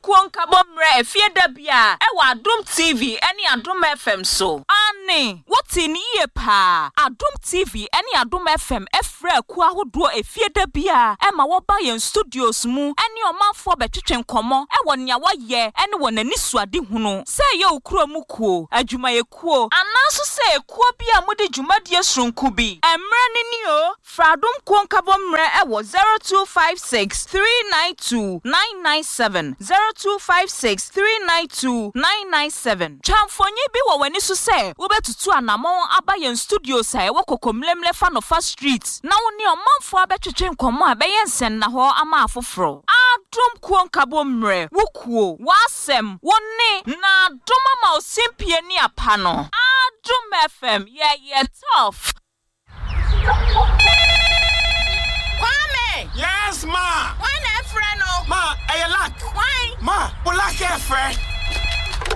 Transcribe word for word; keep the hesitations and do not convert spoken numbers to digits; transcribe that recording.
kuo nkabomre efie da bia e wa Adom T V ene Adom F M so. Ani, woti ni ye pa. Adom T V ene Adom F M efre ku ahodo efie da bia e ma wo ba yen studios mu ene omanfo betwetwe nkomo e wo nya wo ye ene wo nani suade hunu. Se ye okuro mu kuo, adwuma ye kuo. Anaso se kuo bia mudi dwumadie sronku bi. Emre ni ni o, fra Adom kuo nkabomre e wo zero two five six three nine two nine nine seven zero two five six three nine two nine nine seven. Chamfonyi bi wo wani so se wo betutu anamon aba yen studios a e wo kokomlemle fa no fa street na wo ne omanfo abetwetwe nkomo a be yensen na ho ama afoforo. Adom kuo nkabomre wo kuo wasem wo ne na Adom ama osimpie ni apa no. Adom F M yeah yeah tough. Yes, ma. Why na friend no? Ma, I lack. Why? Ma, we lack a friend.